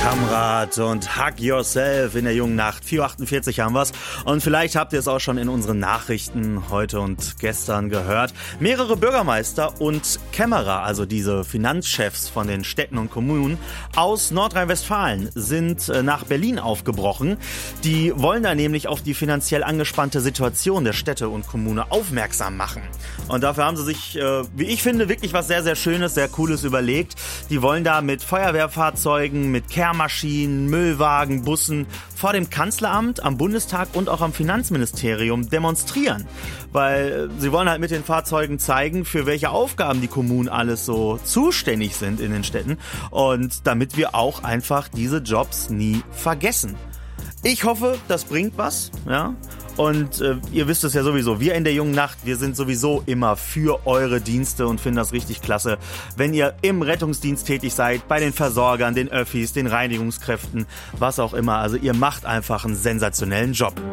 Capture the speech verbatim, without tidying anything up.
Kamrat und Hug Yourself in der jungen Nacht. vier Uhr achtundvierzig haben wir's. Und vielleicht habt ihr es auch schon in unseren Nachrichten heute und gestern gehört. Mehrere Bürgermeister und Kämmerer, also diese Finanzchefs von den Städten und Kommunen aus Nordrhein-Westfalen, sind nach Berlin aufgebrochen. Die wollen da nämlich auf die finanziell angespannte Situation der Städte und Kommune aufmerksam machen. Und dafür haben sie sich, wie ich finde, wirklich was sehr, sehr Schönes, sehr Cooles überlegt. Die wollen da mit Feuerwehrfahrzeugen, mit Kehrmaschinen, Müllwagen, Bussen vor dem Kanzleramt, am Bundestag und auch am Finanzministerium demonstrieren. Weil sie wollen halt mit den Fahrzeugen zeigen, für welche Aufgaben die Kommunen alles so zuständig sind in den Städten. Und damit wir auch einfach diese Jobs nie vergessen. Ich hoffe, das bringt was, ja. Und äh, ihr wisst es ja sowieso, wir in der jungen Nacht, wir sind sowieso immer für eure Dienste und finden das richtig klasse, wenn ihr im Rettungsdienst tätig seid, bei den Versorgern, den Öffis, den Reinigungskräften, was auch immer. Also ihr macht einfach einen sensationellen Job.